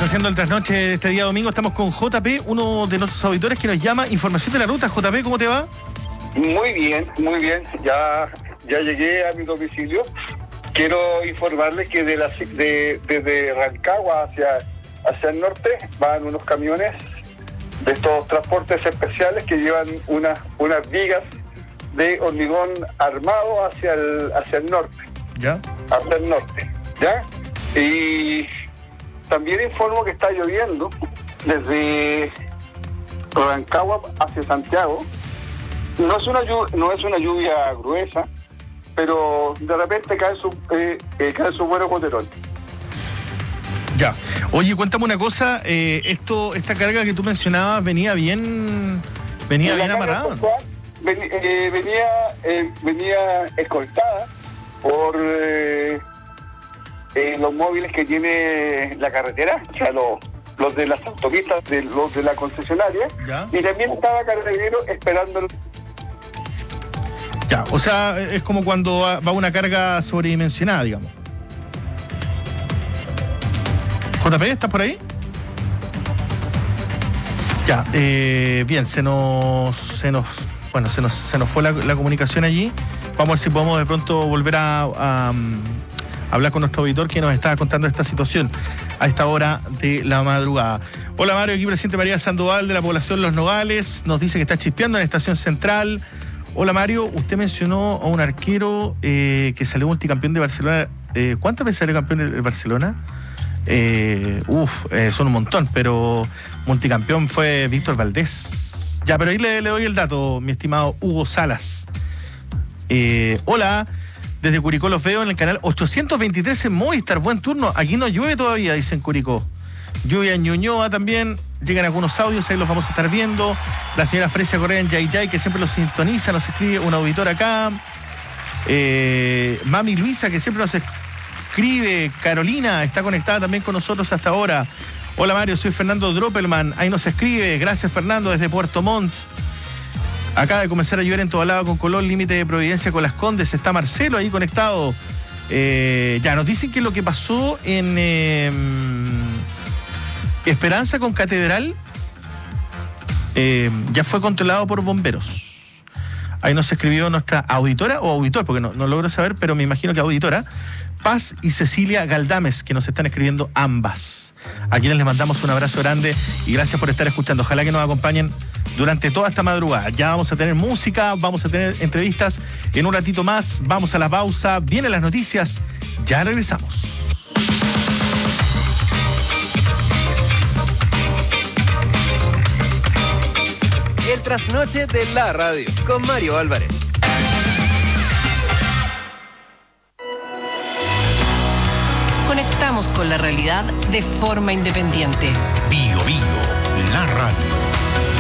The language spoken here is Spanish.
Estamos haciendo el trasnoche de este día domingo. Estamos con JP, uno de nuestros auditores que nos llama. Información de la ruta. JP, ¿cómo te va? Muy bien, muy bien. Ya llegué a mi domicilio. Quiero informarles que desde Rancagua hacia el norte van unos camiones de estos transportes especiales que llevan unas vigas de hormigón armado hacia el norte. ¿Ya? Hacia el norte, ¿ya? Y también informo que está lloviendo desde Rancagua hacia Santiago. No es una lluvia gruesa, pero de repente cae su buenos goterones. Ya. Oye, cuéntame una cosa. Esta carga que tú mencionabas venía bien amarrada. Venía escoltada por los móviles que tiene la carretera, o sea, los de las autopistas, los de la concesionaria. ¿Ya? Y también estaba Carabinero esperando. Ya, o sea, es como cuando va una carga sobredimensionada, digamos. JP, ¿estás por ahí? Ya, bien, se nos fue la comunicación allí. Vamos a ver si podemos de pronto volver a hablar con nuestro auditor que nos está contando esta situación a esta hora de la madrugada. Hola Mario, aquí presidente María Sandoval de la población Los Nogales, nos dice que está chispeando en la estación central. Hola Mario, usted mencionó a un arquero que salió multicampeón de Barcelona. ¿Cuántas veces salió campeón de Barcelona? Son un montón, pero multicampeón fue Víctor Valdés. Ya, pero ahí le doy el dato, mi estimado Hugo Salas. Hola, desde Curicó los veo en el canal 823 en Movistar. Buen turno. Aquí no llueve todavía, dicen Curicó. Lluvia en Ñuñoa también. Llegan algunos audios, ahí los vamos a estar viendo. La señora Fresia Correa en Yayay, que siempre los sintoniza, nos escribe un auditor acá. Mami Luisa, que siempre nos escribe. Carolina está conectada también con nosotros hasta ahora. Hola Mario, soy Fernando Droppelman. Ahí nos escribe. Gracias Fernando, desde Puerto Montt. Acaba de comenzar a llover en Tobalaba con Colón, límite de Providencia con Las Condes. Está Marcelo ahí conectado. Ya, nos dicen que lo que pasó en Esperanza con Catedral ya fue controlado por bomberos. Ahí nos escribió nuestra auditora o auditor, porque no logro saber, pero me imagino que auditora, Paz y Cecilia Galdames, que nos están escribiendo ambas. A quienes les mandamos un abrazo grande y gracias por estar escuchando. Ojalá que nos acompañen durante toda esta madrugada. Ya vamos a tener música, vamos a tener entrevistas en un ratito más. Vamos a la pausa, vienen las noticias, ya regresamos. El trasnoche de la radio con Mario Álvarez. Conectamos con la realidad de forma independiente. Bio, la radio.